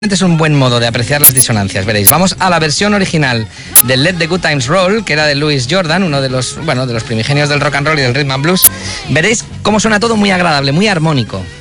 Es un buen modo de apreciar las disonancias, veréis. Vamos a la versión original del Let the Good Times Roll, que era de Louis Jordan, uno de los primigenios del rock and roll y del rhythm and blues. Veréis cómo suena todo muy agradable, muy armónico.